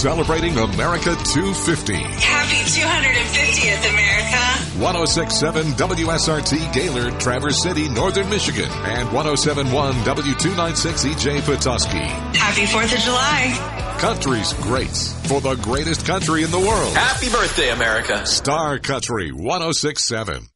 celebrating America 250. Happy 250th, America. 106.7 WSRT Gaylord, Traverse City, Northern Michigan, and 107.1 W296 EJ Petoskey. Happy 4th of July. Country's great for the greatest country in the world. Happy birthday, America. Star Country 106.7.